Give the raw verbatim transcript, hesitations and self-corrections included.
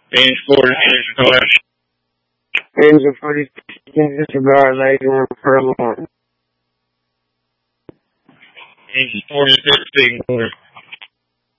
Page forty-six, collection. Page forty-six, disregard later for a long. Page forty-six,